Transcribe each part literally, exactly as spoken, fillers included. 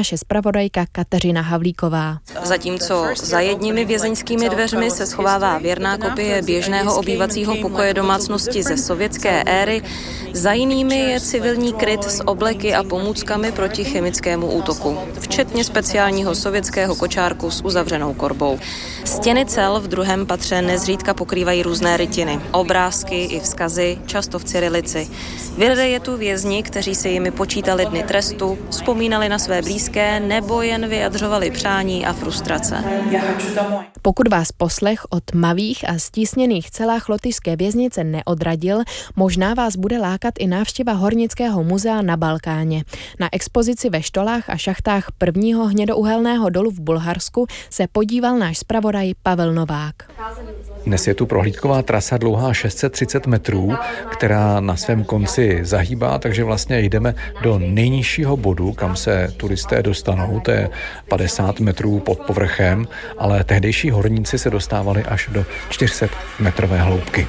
naše zpravodajka Kateřina Havlíková. Zatímco za jedními vězeňskými dveřmi se schovává věrná kopie běžného obývacího pokoje domácnosti ze sovětské éry, za jinými je civilní kryt s obleky a pomůckami proti chemickému útoku, včetně speciálního sovětského kočárku s uzavřenou korbou. Stěny cel v druhém patře nezřídka pokrývají různé rytiny, obrázky i vzkazy, často v cyrilici. Lidé je tu vězni, kteří si jimi počítali dny trestu, vzpomínali na své blízké nebo jen vyjadřovali přání a frustrace. Pokud vás poslech o tmavých a stísněných celách lotyšské věznice neodradil, možná vás bude lákat i návštěva Hornického muzea na Balkáně. Na expozici ve štolách a šachtách prvního hnědouhelného dolu v Bulharsku se podíval náš zpravodaj Pavel Novák. Dnes je tu prohlídková trasa dlouhá šest set třicet metrů, která na svém konci zahýbá, takže vlastně jdeme do nejnižšího bodu, kam se turisté dostanou, to je padesát metrů pod povrchem, ale tehdejší horníci se dostávali až do čtyři sta metrové hloubky.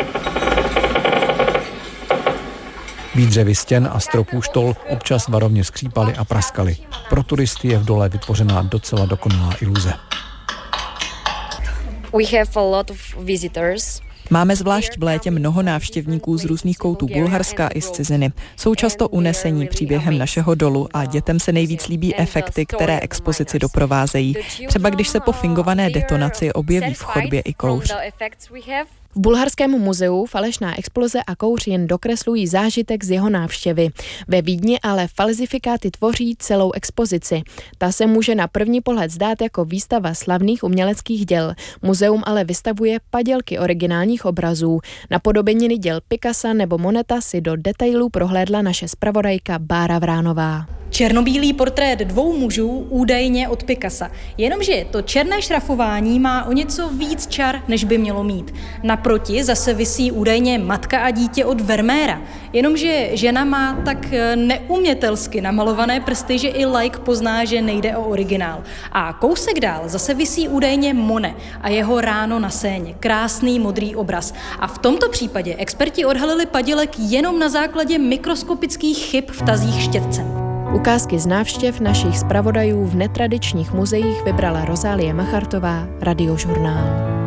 Výdřevy stěn a stropů štol občas varovně skřípaly a praskaly. Pro turisty je v dole vytvořená docela dokonalá iluze. We have a lot of visitors. Máme zvlášť v létě mnoho návštěvníků z různých koutů Bulharska i z ciziny. Jsou často unesení příběhem našeho dolu a dětem se nejvíc líbí efekty, které expozici doprovázejí. Třeba když se po fingované detonaci objeví v chodbě i kouř. V Bulharském muzeu falešná exploze a kouř jen dokreslují zážitek z jeho návštěvy. Ve Vídni ale falzifikáty tvoří celou expozici. Ta se může na první pohled zdát jako výstava slavných uměleckých děl. Muzeum ale vystavuje padělky originálních obrazů. Napodobeniny děl Picassa nebo Moneta si do detailů prohlédla naše zpravodajka Bára Vránová. Černobílý portrét dvou mužů údajně od Picassa. Jenomže to černé šrafování má o něco víc čar, než by mělo mít. Naproti zase visí údajně matka a dítě od Vermeera. Jenomže žena má tak neumětelsky namalované prsty, že i laik pozná, že nejde o originál. A kousek dál zase visí údajně Monet a jeho Ráno na Séně. Krásný modrý obraz. A v tomto případě experti odhalili padělek jenom na základě mikroskopických chyb v tazích štětcem. Ukázky z návštěv našich zpravodajů v netradičních muzeích vybrala Rozálie Machartová, Radiožurnál.